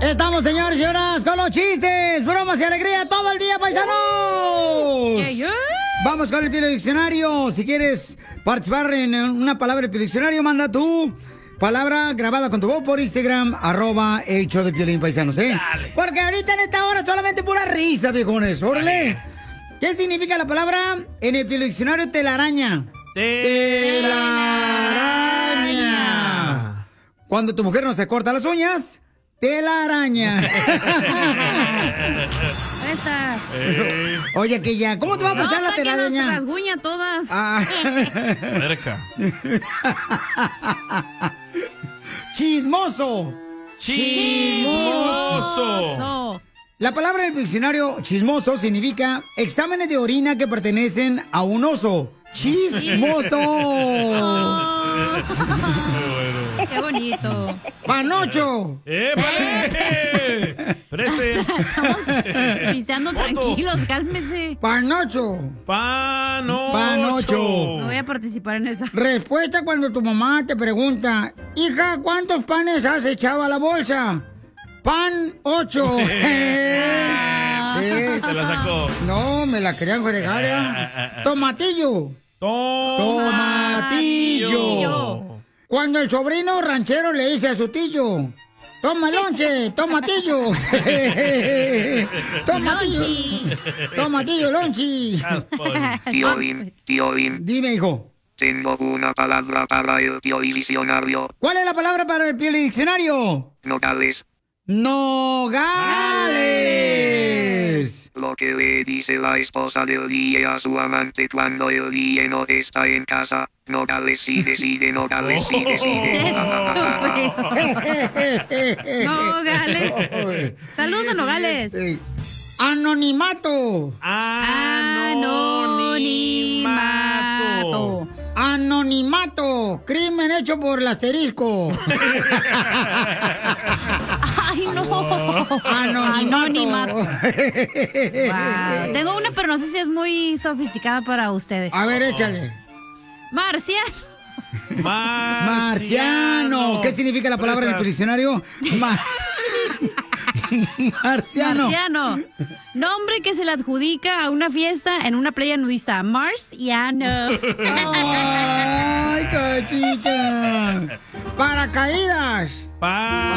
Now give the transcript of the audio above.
Estamos, señores y señoras, con los chistes, bromas y alegría todo el día, paisanos. Vamos con el Piolín Diccionario. Si quieres participar en una palabra del Piolín Diccionario, manda tu palabra grabada con tu voz por Instagram, @ el show de Piolín, paisanos, Dale. Porque ahorita en esta hora solamente pura risa, viejones. Órale. ¿Qué significa la palabra en el Piolín Diccionario? Telaraña. Telaraña. Cuando tu mujer no se corta las uñas, telaraña. Oye, que ya, ¿cómo te va a prestar la telaraña? Las rasguña todas. Cerca. Chismoso. Chismoso. La palabra del diccionario chismoso significa exámenes de orina que pertenecen a un oso. Chismoso. Qué bonito. Panocho. ¡Preste! Piseando tranquilos, cálmese. Panocho. Panocho. No voy a participar en esa. Respuesta cuando tu mamá te pregunta, hija, ¿cuántos panes has echado a la bolsa? Pan 8. Te la sacó. No, me la querían fregar. Tomatillo. Tomatillo. Cuando el sobrino ranchero le dice a su tío, toma lonche, tomatillo. Tomatillo. Tomatillo, lonchi. Tío Bim. Dime, hijo. Tengo una palabra para el Piolín Diccionario. ¿Cuál es la palabra para el Piolín Diccionario? Nogales. Nogales. Lo que le dice la esposa del día a su amante cuando el día no está en casa. Nogales sí decide, Nogales sí decide. Nogales. Saludos a Nogales. Anonimato. Anonimato. Anonimato. Crimen hecho por el asterisco. Ay, no. Anonimato. Wow. Tengo una, pero no sé si es muy sofisticada para ustedes. A ver, échale. Marciano. Marciano. ¿Qué significa la palabra en el diccionario? Marciano. Marciano. Nombre que se le adjudica a una fiesta en una playa nudista. Marciano. Ay, cachita. Paracaídas.